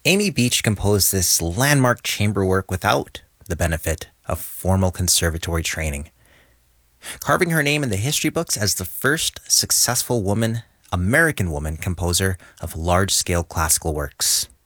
Amy Beach composed this landmark chamber work without the benefit of formal conservatory training, carving her name in the history books as the first successful American woman composer of large-scale classical works.